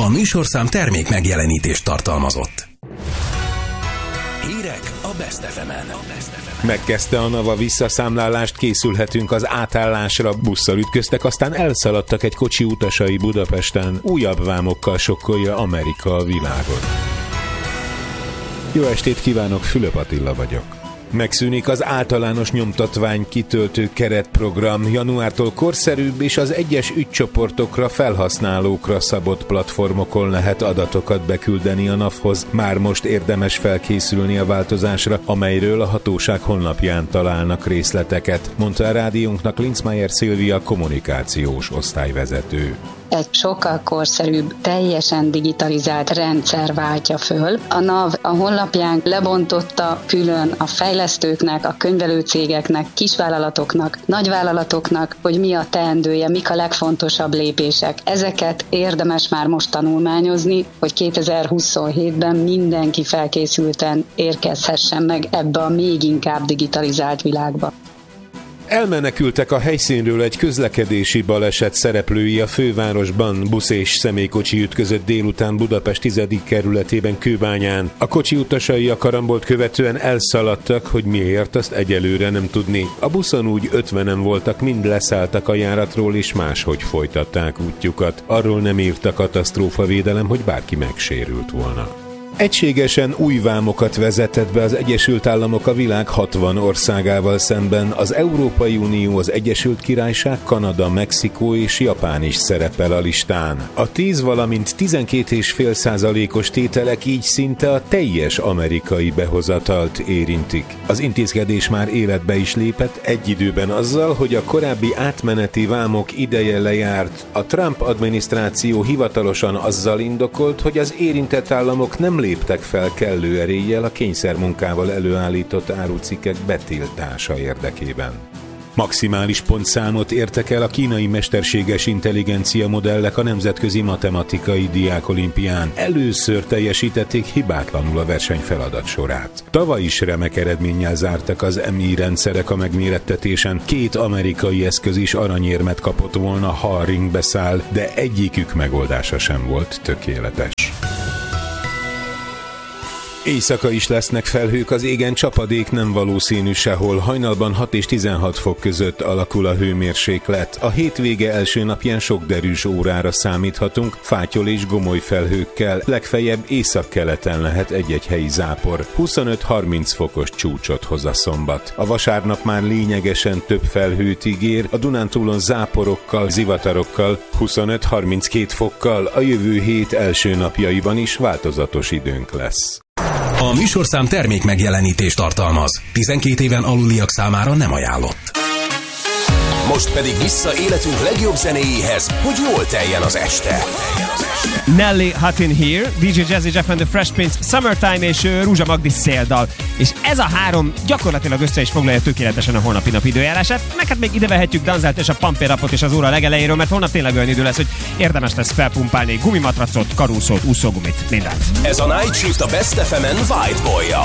A műsorszám termék megjelenítést tartalmazott. Hírek a Best FM-en. Megkezdte a NAVA visszaszámlálást, készülhetünk az átállásra. Busszal ütköztek, aztán elszaladtak egy kocsi utasai Budapesten. Újabb vámokkal sokkolja Amerika a világot. Jó estét kívánok, Fülöp Attila vagyok. Megszűnik az általános nyomtatvány kitöltő keretprogram. Januártól korszerűbb és az egyes ügycsoportokra, felhasználókra szabott platformokon lehet adatokat beküldeni a NAV-hoz. Már most érdemes felkészülni a változásra, amelyről a hatóság honlapján találnak részleteket, mondta a rádiónknak Linzmeier Szilvia, kommunikációs osztályvezető. Egy sokkal korszerűbb, teljesen digitalizált rendszer váltja föl. A NAV a honlapján lebontotta külön a fejlesztőknek, a könyvelőcégeknek, kisvállalatoknak, nagyvállalatoknak, hogy mi a teendője, mik a legfontosabb lépések. Ezeket érdemes már most tanulmányozni, hogy 2027-ben mindenki felkészülten érkezhessen meg ebbe a még inkább digitalizált világba. Elmenekültek a helyszínről egy közlekedési baleset szereplői a fővárosban. Busz és személykocsi ütközött délután Budapest 10. kerületében, Kőbányán. A kocsi utasai a karambolt követően elszaladtak, hogy miért, azt egyelőre nem tudni. A buszon úgy 50-en voltak, mind leszálltak a járatról és máshogy folytatták útjukat. Arról nem írt a katasztrófavédelem, hogy bárki megsérült volna. Egységesen új vámokat vezetett be az Egyesült Államok a világ 60 országával szemben. Az Európai Unió, az Egyesült Királyság, Kanada, Mexikó és Japán is szerepel a listán. A 10, valamint 12,5%-os tételek így szinte a teljes amerikai behozatalt érintik. Az intézkedés már életbe is lépett, egy időben azzal, hogy a korábbi átmeneti vámok ideje lejárt. A Trump adminisztráció hivatalosan azzal indokolt, hogy az érintett államok nem léptek fel kellő eréllyel a kényszermunkával előállított árucikkek betiltása érdekében. Maximális pontszámot értek el a kínai mesterséges intelligencia modellek a Nemzetközi Matematikai Diákolimpián. Először teljesítették hibátlanul a verseny feladat sorát. Tavaly is remek eredménnyel zártak az MI rendszerek a megmérettetésen. 2 amerikai eszköz is aranyérmet kapott volna, ha a ringbe száll, de egyikük megoldása sem volt tökéletes. Éjszaka is lesznek felhők, az égen csapadék nem valószínű sehol. Hajnalban 6 és 16 fok között alakul a hőmérséklet. A hétvége első napján sok derűs órára számíthatunk, fátyol és gomoly felhőkkel. Legfeljebb északkeleten lehet egy-egy helyi zápor. 25-30 fokos csúcsot hoz a szombat. A vasárnap már lényegesen több felhőt ígér, a Dunántúlon záporokkal, zivatarokkal, 25-32 fokkal. A jövő hét első napjaiban is változatos időnk lesz. A műsorszám termék megjelenítést tartalmaz. 12 éven aluliak számára nem ajánlott. Most pedig vissza életünk legjobb zenéjéhez, hogy jól teljen az este. Nelly Hot in Here, DJ Jazzy Jeff and the Fresh Prince, Summertime és Rúzsa Magdi Széldal. És ez a 3 gyakorlatilag össze is foglalja tökéletesen a holnapi nap időjárását, meg hát még ide vehetjük Danzelt és a Pampérapot és az óra legelejéről, mert holnap tényleg olyan idő lesz, hogy érdemes lesz felpumpálni gumimatracot, karúszót, úszógumit, mindent. Ez a Night Shift a Best FM-en White Boy-jal.